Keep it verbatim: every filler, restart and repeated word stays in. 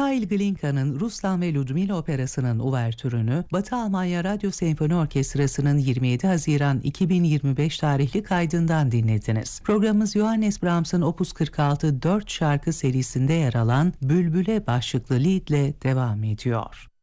Mikhail Glinka'nın Ruslan ve Ludmila Operası'nın uvertürünü Batı Almanya Radyo Senfoni Orkestrası'nın yirmi yedi Haziran iki bin yirmi beş tarihli kaydından dinlediniz. Programımız Johannes Brahms'ın Opus kırk altı dört şarkı serisinde yer alan Bülbüle başlıklı liedle devam ediyor.